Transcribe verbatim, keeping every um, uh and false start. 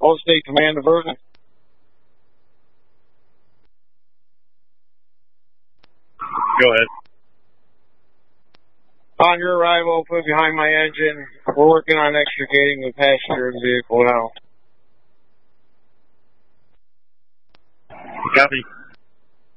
All-State Command of Vernon. Go ahead. On your arrival, put behind my engine. We're working on extricating the passenger in the vehicle now. Copy.